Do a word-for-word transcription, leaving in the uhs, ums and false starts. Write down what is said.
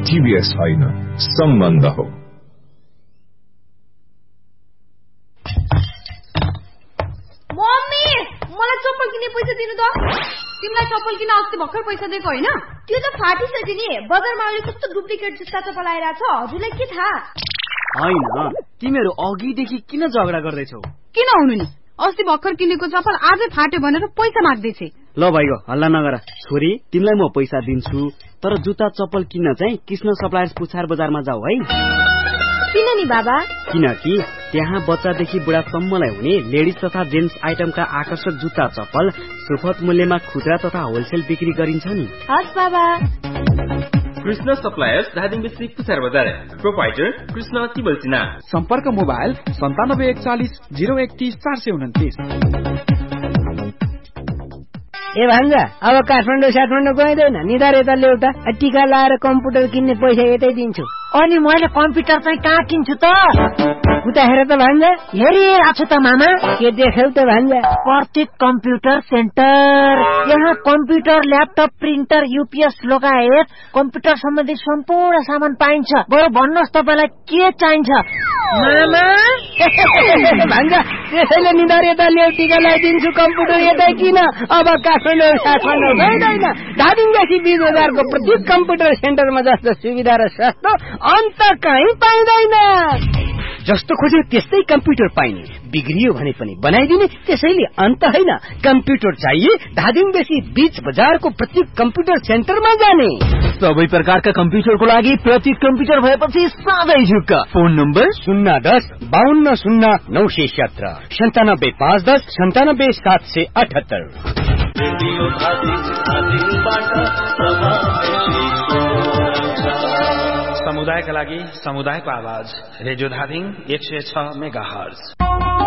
टिभीएस होइन, सम्बन्ध हो। मम्मी, मलाई चप्पल किन्ने पैसा दिनु त। तिमीलाई चप्पल किन अस्ति भर्खर पैसा दिएको होइन? त्यो त फाटिसक्यो नि। बजारमा अहिले कस्तो डुप्लिकेट जुत्ता चप्पल आइरहेछ, हजुरलाई के थाहा? होइन, तिमीहरू अघिदेखि किन झगडा गर्दैछौ? किन हुनु नि, अस्ति भर्खर किनेको चप्पल आजै फाट्यो भनेर पैसा माग्दैछे। ल भाइको हल्ला नगर। छोरी, तिमीलाई म पैसा दिन्छु, तर जुत्ता चप्पल किन्न चाहिँ कृष्ण सप्लायर्स पुछार बजारमा जाऊ है। किन नि बाबा? किनकि त्यहाँ बच्चादेखि बुढासम्मलाई हुने लेडिज तथा जेन्ट्स आइटमका आकर्षक जुत्ता चप्पल सुपथ मूल्यमा खुद्रा तथा होलसेल बिक्री गरिन्छ नि। हस् बाबा। कृष्ण सप्लायर्स धादिङ डिस्ट्रिक्ट पुछार बजार। प्रोपाइटर कृष्ण तिबलसिना। सम्पर्क मोबाइल सन्तानब्बे एकचालिस जिरो एकतिस चार सय उन्तिस। ए भान्जा, अब काठमाडौँ साठमाडौँ गइँदैन, निधार यता ल्याउटा। टिका लाएर कम्प्युटर किन्ने पैसा यतै दिन्छु। अनि मैले कम्प्युटर चाहिँ कहाँ किन्छु त? उता हेर त भान्जा। हेरिरहेको छु त मामा। के देख्यौ त भान्जा? प्रतीक कम्प्युटर सेन्टर। यहाँ कम्प्युटर, ल्यापटप, प्रिन्टर, युपीएस लगायत कम्प्युटर सम्बन्धी सम्पूर्ण सामान पाइन्छ। बरु भन्नुहोस् तपाईँलाई के चाहिन्छ? मामा भान्जा, त्यसैले निधार यता ल्याउ, टिका लगाइदिन्छु, कम्प्युटर यतै किन। अब काठमाडौँ साठमाडौँ गइँदैन। धादिङदेखि बीस बजारको प्रत्येक कम्प्युटर सेन्टरमा जस्तो सुविधा र सस्तो अन्त कहीँ पाइँदैन। जस्तो खोज्यो त्यस्तै कम्प्युटर पाइने, बिग्रियो भने पनि बनाइदिने, त्यसैले अन्त होइन। कम्प्युटर चाहिए धादिङदेखि बीच बजारको प्रत्येक कम्प्युटर सेन्टरमा जाने। सबै प्रकारका कम्प्युटरको लागि प्रत्येक कम्प्युटर भएपछि साधै झुक्क। फोन नम्बर शून्य दस बाहन्न शून्य नौ सय सत्र सन्तानब्बे पाँच दस सन्तानब्बे सात सय अठहत्तर। समुदायका लागि समुदायको आवाज रेडियो धादिङ एक सय छ मेगा हर्ज।